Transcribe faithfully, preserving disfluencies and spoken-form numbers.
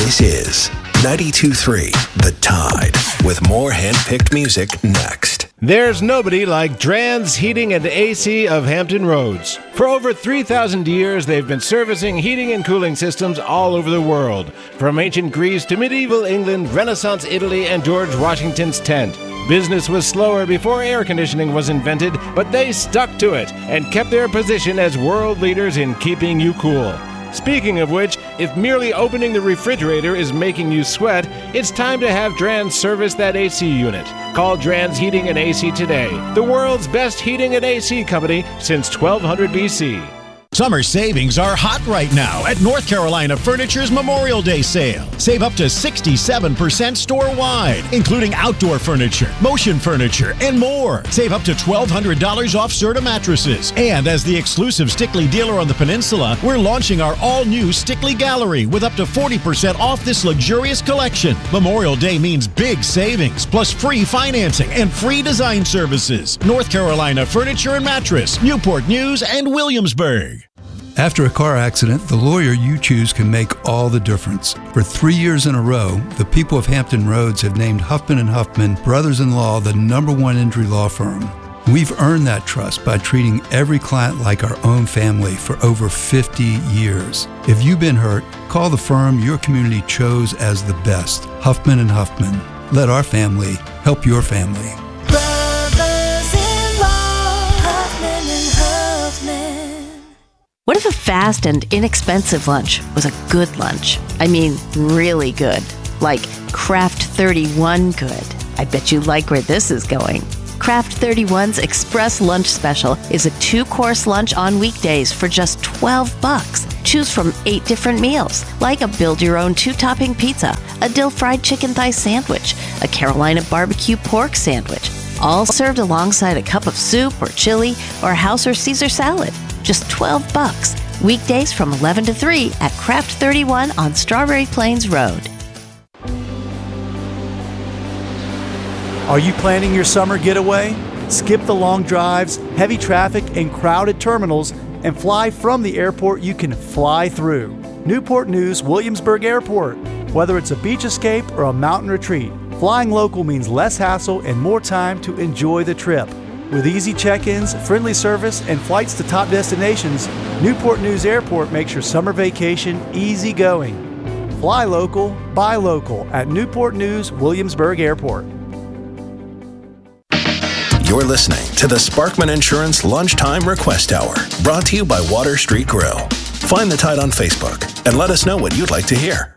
This is ninety-two point three The Tide, with more hand-picked music next. There's nobody like Drans Heating and A C of Hampton Roads. For over three thousand years, they've been servicing heating and cooling systems all over the world. From ancient Greece to medieval England, Renaissance Italy, and George Washington's tent. Business was slower before air conditioning was invented, but they stuck to it and kept their position as world leaders in keeping you cool. Speaking of which, if merely opening the refrigerator is making you sweat, it's time to have Drans service that A C unit. Call Drans Heating and A C today, the world's best heating and A C company since twelve hundred B C. Summer savings are hot right now at North Carolina Furniture's Memorial Day sale. Save up to sixty-seven percent store-wide, including outdoor furniture, motion furniture, and more. Save up to twelve hundred dollars off Serta mattresses. And as the exclusive Stickley dealer on the peninsula, we're launching our all-new Stickley Gallery with up to forty percent off this luxurious collection. Memorial Day means big savings, plus free financing and free design services. North Carolina Furniture and Mattress, Newport News, and Williamsburg. After a car accident, the lawyer you choose can make all the difference. For three years in a row, the people of Hampton Roads have named Huffman and Huffman, brothers-in-law, the number one injury law firm. We've earned that trust by treating every client like our own family for over fifty years. If you've been hurt, call the firm your community chose as the best, Huffman and Huffman. Let our family help your family. What if a fast and inexpensive lunch was a good lunch? I mean, really good. Like Craft thirty-one good. I bet you like where this is going. Craft thirty-one's Express Lunch Special is a two-course lunch on weekdays for just twelve bucks. Choose from eight different meals, like a build-your-own two-topping pizza, a dill fried chicken thigh sandwich, a Carolina barbecue pork sandwich, all served alongside a cup of soup or chili or house or Caesar salad. Just twelve bucks. Weekdays from eleven to three at Craft thirty-one on Strawberry Plains Road. Are you planning your summer getaway? Skip the long drives, heavy traffic, and crowded terminals and fly from the airport you can fly through. Newport News Williamsburg Airport. Whether it's a beach escape or a mountain retreat, flying local means less hassle and more time to enjoy the trip. With easy check-ins, friendly service, and flights to top destinations, Newport News Airport makes your summer vacation easy going. Fly local, buy local at Newport News Williamsburg Airport. You're listening to the Sparkman Insurance Lunchtime Request Hour, brought to you by Water Street Grill. Find the Tide on Facebook and let us know what you'd like to hear.